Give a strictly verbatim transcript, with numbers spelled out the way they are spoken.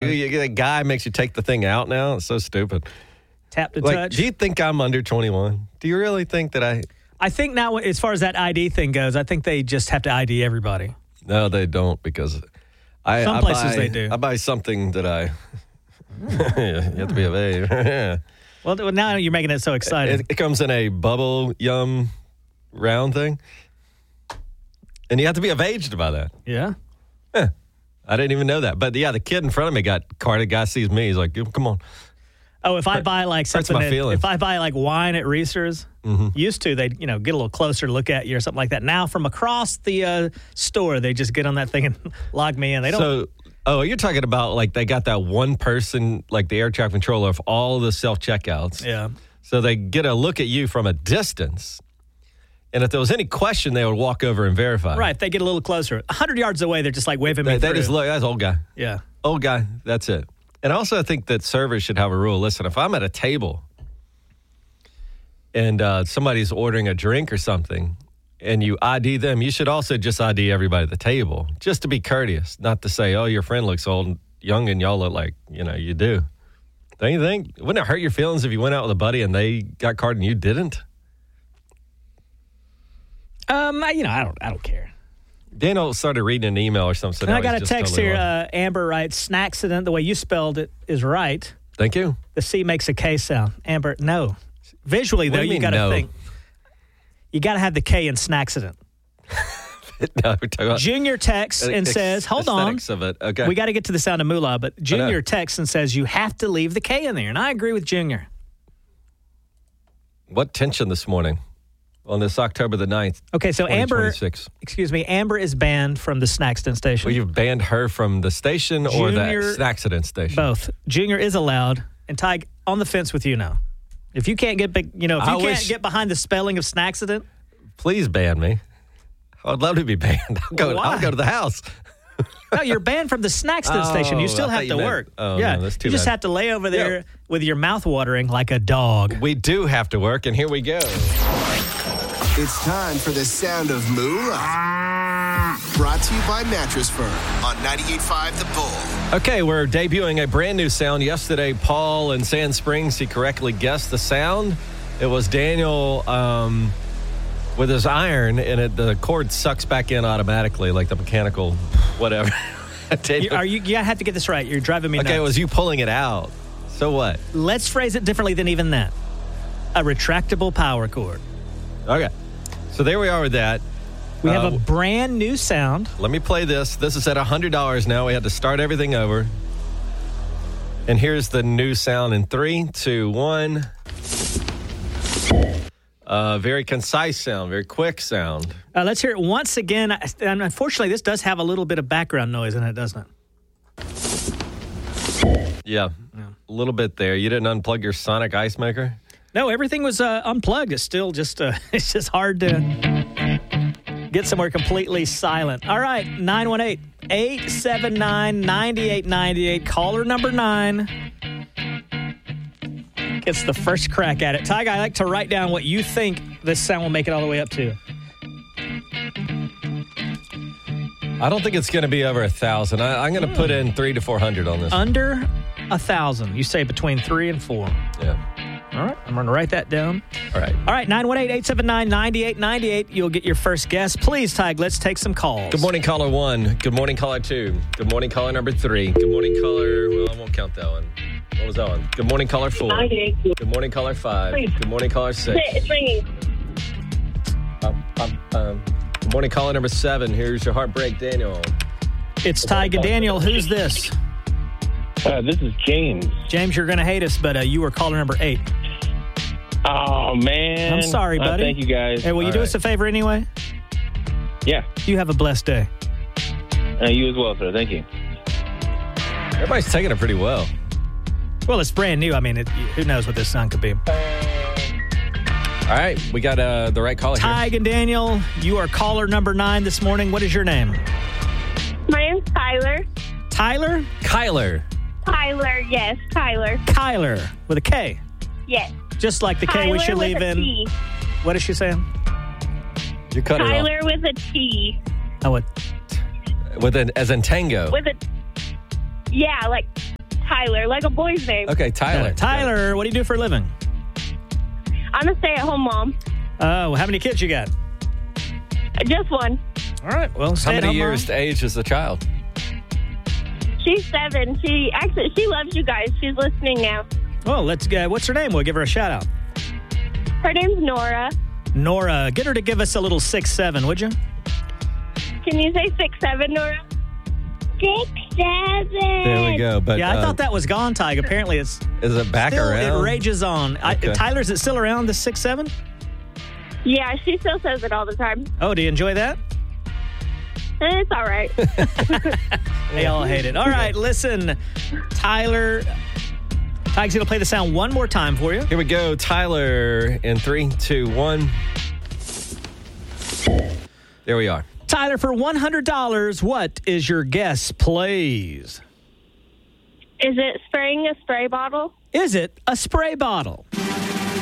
You, you, the guy makes you take the thing out now. It's so stupid. Tap to like, touch. Do you think I'm under twenty-one? Do you really think that I... I think now, as far as that I D thing goes, I think they just have to I D everybody. No, they don't, because I, Some I places buy, they do. I buy something that I... you have to be of age. Well, now you're making it so exciting. It, it comes in a bubble yum round thing. And you have to be of age to buy that. Yeah. Eh, I didn't even know that. But yeah, the kid in front of me got carded. Guy sees me. He's like, come on. Oh, if I buy like Hurts something, my at, feelings. if I buy like wine at Reese's, Mm-hmm. used to, they'd, you know, get a little closer to look at you or something like that. Now from across the uh, store, they just get on that thing and log me in. They don't. So, oh, you're talking about like they got that one person, like the air traffic controller of all the self-checkouts. Yeah. So they get a look at you from a distance. And if there was any question, they would walk over and verify. Right. If they get a little closer. A hundred yards away, they're just like waving me They, they through. just look, that's old guy. Yeah. Old guy, that's it. And also I think that servers should have a rule. Listen, if I'm at a table and uh, somebody's ordering a drink or something and you I D them, you should also just I D everybody at the table, just to be courteous, not to say, oh, your friend looks old and young and y'all look like, you know, you do. Don't you think? Wouldn't it hurt your feelings if you went out with a buddy and they got carded and you didn't? Um, I- you know, I don't, I don't care. Daniel started reading an email or something. So And now I got a he's just text totally here. wrong. Uh, Amber writes, "Snacksident, the way you spelled it is right. Thank you. The C makes a K sound." Amber, no. Visually, What though, do you you, mean, got to no? think. You got to have the K in Snacksident. No, we're talking about Junior texts and ex- says, hold on. aesthetics of it. Okay. We got to get to the sound of moolah, but Junior know. texts and says, you have to leave the K in there. And I agree with Junior. What tension this morning on this October the ninth? Okay, so Amber, twenty twenty-six. excuse me, Amber is banned from the Snackston station. Well, you've banned her from the station or Junior- the accident station? Both. Junior is allowed, and Ty, on the fence with you now. If you can't get, big, you know, if you I can't wish- get behind the spelling of Snacksident, Please ban me. I'd love to be banned. I'll go, Why? I'll go to the house. no, you're banned from the Snackston Oh, station. You still I have thought you to meant- work. oh, yeah, no, that's too you just bad. have to lay over there Yeah. with your mouth watering like a dog. We do have to work, and here we go. It's time for the sound of moolah. Brought to you by Mattress Firm on ninety-eight point five The Bull. Okay, we're debuting a brand new sound. Yesterday, Paul in Sand Springs, he correctly guessed the sound. It was Daniel um, with his iron, and it, the cord sucks back in automatically, like the mechanical whatever. You, are you? You have to get this right. You're driving me nuts. Okay, it was you pulling it out. So what? Let's phrase it differently than even that. A retractable power cord. Okay, so there we are with that. We have Uh, a brand new sound. Let me play this. This is at one hundred dollars now. We had to start everything over. And here's the new sound in three, two, one. Uh, very concise sound, very quick sound. Uh, let's hear it once again. And unfortunately, this does have a little bit of background noise in it, doesn't it? Yeah, a little bit there. You didn't unplug your Sonic ice maker? No, everything was uh, unplugged. It's still just, uh, it's just hard to get somewhere completely silent. All right, nine one eight, eight seven nine, nine eight nine eight. Caller number nine gets the first crack at it. Tyga, I like to write down what you think this sound will make it all the way up to. I don't think it's going to be over a thousand. I, I'm going to put in three to four hundred on this. Under a thousand. You say between three and four. Yeah. All right, I'm going to write that down. All right. All right, nine one eight, eight seven nine, nine eight nine eight. You'll get your first guess. Please, Tyg, let's take some calls. Good morning, caller one. Good morning, caller two. Good morning, caller number three. Good morning, caller. Well, I won't count that one. What was that one? Good morning, caller four. Good morning, caller five. Good morning, caller six. It's ringing. Um, um, um. Good morning, caller number seven. Here's your heartbreak, Daniel. It's Tyga Daniel. Who's this? Uh, this is James. James, you're going to hate us, but uh, you were caller number eight. Oh, man. I'm sorry, Uh, buddy. thank you, guys. Hey, will you All do right. us a favor anyway? Yeah. You have a blessed day. Uh, you as well, sir. Thank you. Everybody's taking it pretty well. Well, it's brand new. I mean, it, who knows what this sound could be. All right, we got uh, the right caller here. Tyg and Daniel, you are caller number nine this morning. What is your name? My name's Tyler. Tyler? Kyler. Tyler, yes, Tyler. Kyler with a K. Yes. Just like the K Tyler we should with leave a in. T. What is she saying? You cut Tyler with a T. Oh, what? her off with an as in tango. With a yeah, like Tyler, like a boy's name. Okay, Tyler. Tyler, what do you do for a living? I'm a stay-at-home mom. Oh, how many kids you got? Just one. All right. Well, stay How at many home, years Mom. to age is the child? She's seven. She actually she loves you guys. She's listening now. Well, let's go. What's her name? We'll give her a shout out. Her name's Nora. Nora, get her to give us a little six seven, would you? Can you say six seven, Nora? Six seven. There we go. But Yeah, I uh, thought that was gone, Tig. Apparently, it's is it back still around? it rages on. Okay. I, Tyler, is it still around the six seven? Yeah, she still says it all the time. Oh, do you enjoy that? Eh, It's all right. They all hate it. All right, listen, Tyler. Tig's going to play the sound one more time for you. Here we go, Tyler. In three, two, one. There we are. Tyler, for one hundred dollars, what is your guess, please? Is it spraying a spray bottle? Is it a spray bottle?